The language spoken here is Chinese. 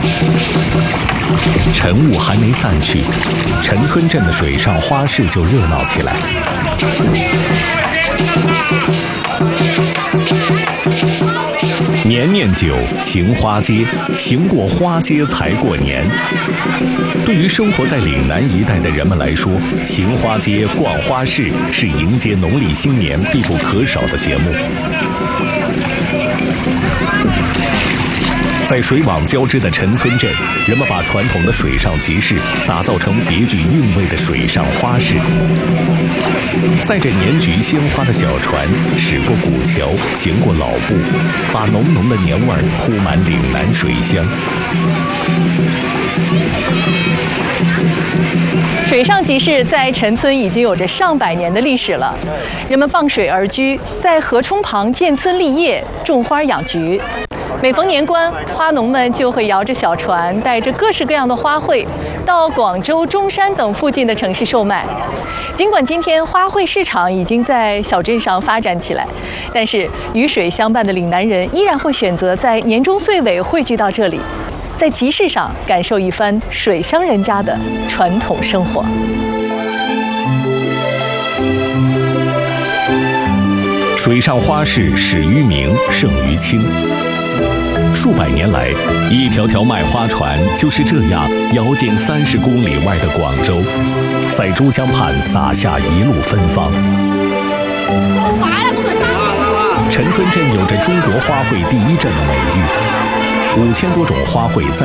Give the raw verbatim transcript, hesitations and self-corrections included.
晨雾还没散去，陈村镇的水上花市就热闹起来。年年酒，行花街，行过花街才过年。对于生活在岭南一带的人们来说，行花街、逛花市是迎接农历新年必不可少的节目。在水网交织的陈村镇，人们把传统的水上集市打造成别具韵味的水上花市。载着年菊鲜花的小船驶过古桥，行过老埠，把浓浓的年味儿铺满岭南水乡。 水上集市在陈村已经有着上百年的历史了，人们傍水而居，在河冲旁建村立业，种花养菊。每逢年关，花农们就会摇着小船，带着各式各样的花卉，到广州、中山等附近的城市售卖。尽管今天花卉市场已经在小镇上发展起来，但是与水相伴的岭南人依然会选择在年终岁尾汇聚到这里，在集市上感受一番水乡人家的传统生活。 水上花市始于明，盛于清。数百年来，一条条卖花船就是这样摇进三十公里外的广州，在珠江畔洒下一路芬芳。陈村镇有着中国花卉第一镇的美誉，五千多种花卉在